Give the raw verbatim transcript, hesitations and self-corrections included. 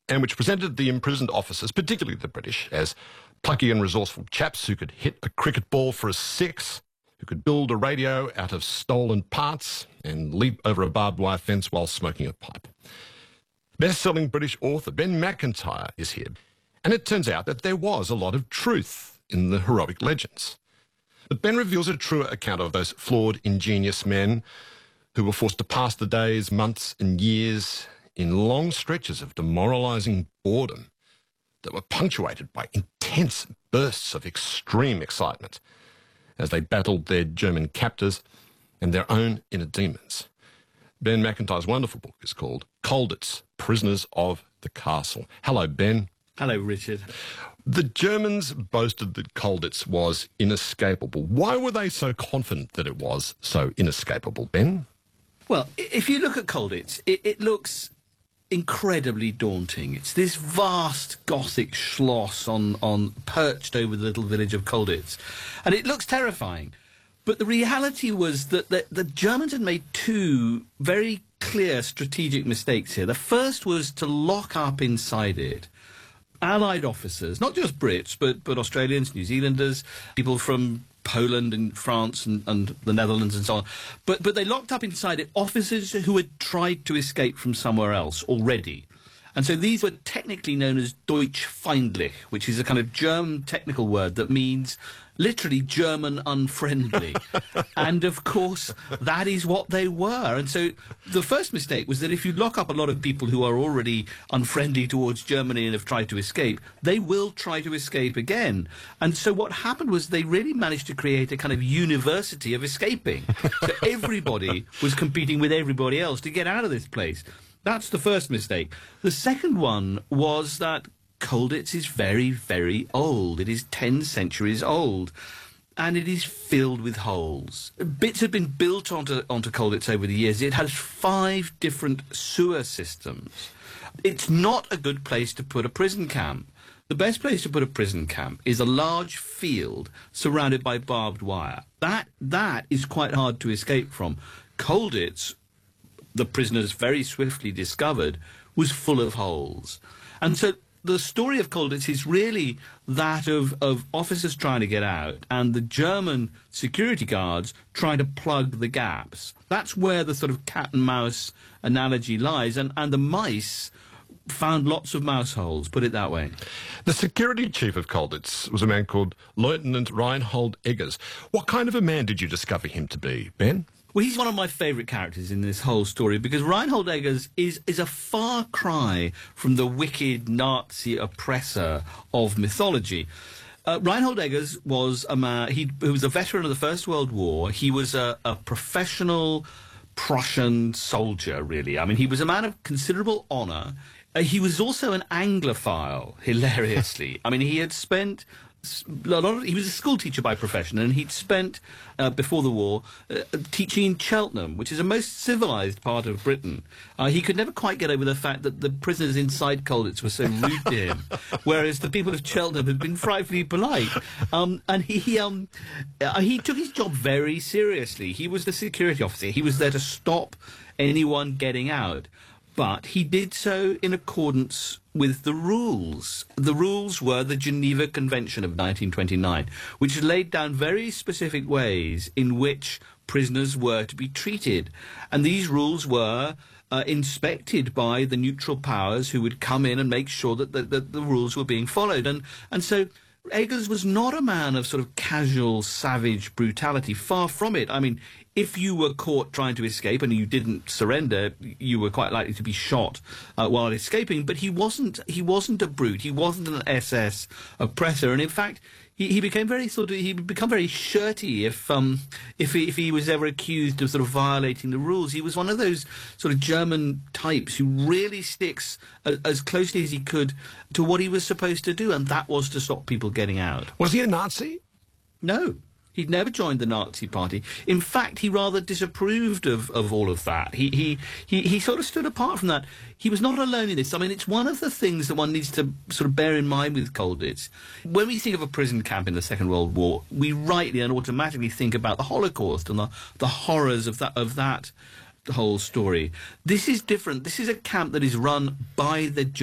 and which presented the imprisoned officers, particularly the British, as plucky and resourceful chaps who could hit a cricket ball for a six, who could build a radio out of stolen parts and leap over a barbed wire fence while smoking a pipe. Best-selling British author Ben Macintyre is here, and it turns out that there was a lot of truth in the heroic legends. But Ben reveals a truer account of those flawed, ingenious men who were forced to pass the days, months and years in long stretches of demoralising boredom that were punctuated by intense bursts of extreme excitement as they battled their German captors and their own inner demons. Ben Macintyre's wonderful book is called Colditz, Prisoners of the Castle. Hello, Ben. Hello, Richard. The Germans boasted that Colditz was inescapable. Why were they so confident that it was so inescapable, Ben? Well, if you look at Colditz, it, it looks incredibly daunting. It's this vast Gothic schloss on, on perched over the little village of Colditz, and it looks terrifying. But the reality was that the, the Germans had made two very clear strategic mistakes here. The first was to lock up inside it Allied officers, not just Brits, but, but Australians, New Zealanders, people from Poland and France and, and the Netherlands and so on. But, but they locked up inside it officers who had tried to escape from somewhere else already. And so these were technically known as Deutschfeindlich, which is a kind of German technical word that means literally German unfriendly. And, of course, that is what they were. And so the first mistake was that if you lock up a lot of people who are already unfriendly towards Germany and have tried to escape, they will try to escape again. And so what happened was they really managed to create a kind of university of escaping. So everybody was competing with everybody else to get out of this place. That's the first mistake. The second one was that Colditz is very, very old. It is ten centuries old, and it is filled with holes. Bits had been built onto, onto Colditz over the years. It has five different sewer systems. It's not a good place to put a prison camp. The best place to put a prison camp is a large field surrounded by barbed wire. That, that is quite hard to escape from. Colditz, the prisoners very swiftly discovered, was full of holes. And so the story of Colditz is really that of, of officers trying to get out and the German security guards trying to plug the gaps. That's where the sort of cat and mouse analogy lies, and, and the mice found lots of mouse holes, put it that way. The security chief of Colditz was a man called Lieutenant Reinhold Eggers. What kind of a man did you discover him to be, Ben? Well, he's one of my favourite characters in this whole story because Reinhold Eggers is, is a far cry from the wicked Nazi oppressor of mythology. Uh, Reinhold Eggers was a man, he, he was a veteran of the First World War. He was a, a professional Prussian soldier, really. I mean, he was a man of considerable honour. Uh, he was also an Anglophile, hilariously. I mean, he had spent a lot of, he was a school teacher by profession, and he'd spent, uh, before the war, uh, teaching in Cheltenham, which is a most civilised part of Britain. Uh, he could never quite get over the fact that the prisoners inside Colditz were so rude to him, whereas the people of Cheltenham had been frightfully polite. Um, and he, um, uh, he took his job very seriously. He was the security officer. He was there to stop anyone getting out. But he did so in accordance with the rules. The rules were the Geneva Convention of nineteen twenty-nine, which laid down very specific ways in which prisoners were to be treated. And these rules were uh, inspected by the neutral powers who would come in and make sure that the, that the rules were being followed. And, and so Eggers was not a man of sort of casual, savage brutality. Far from it. I mean, if you were caught trying to escape and you didn't surrender, you were quite likely to be shot uh, while escaping. But he wasn't. He wasn't a brute. He wasn't an S S oppressor. And in fact, he, he became very sort of. He would become very shirty if um if he, if he was ever accused of sort of violating the rules. He was one of those sort of German types who really sticks a, as closely as he could to what he was supposed to do, and that was to stop people getting out. Was he a Nazi? No. He'd never joined the Nazi Party. In fact, he rather disapproved of, of all of that. He, he, he, he sort of stood apart from that. He was not alone in this. I mean, it's one of the things that one needs to sort of bear in mind with Colditz. When we think of a prison camp in the Second World War, we rightly and automatically think about the Holocaust and the, the horrors of that, of that whole story. This is different. This is a camp that is run by the